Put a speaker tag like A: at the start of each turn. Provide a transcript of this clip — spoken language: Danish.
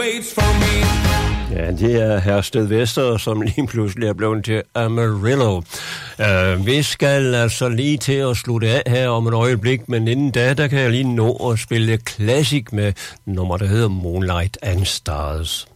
A: Ja, det er Hersted Vester, som lige pludselig er blevet til Amarillo. Vi skal altså lige til at slutte af her om et øjeblik, men inden da, der kan jeg lige nå at spille classic med nummer, der hedder Moonlight and Stars.